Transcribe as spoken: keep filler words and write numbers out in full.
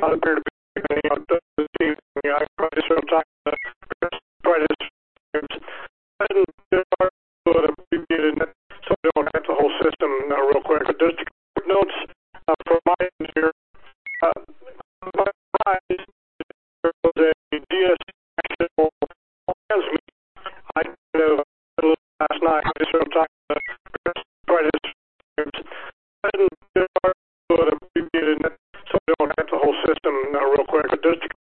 not appear to be any of the team. I probably should have talked to the try this. And there are that abbreviated, so I don't have the whole system uh, real quick. But there's quick notes uh, from my end here. Uh, my prize there was a D S actual transmit. I know uh, last night I just started talking to the try this. And there are that abbreviated, so I don't have the whole system uh, real quick. But there's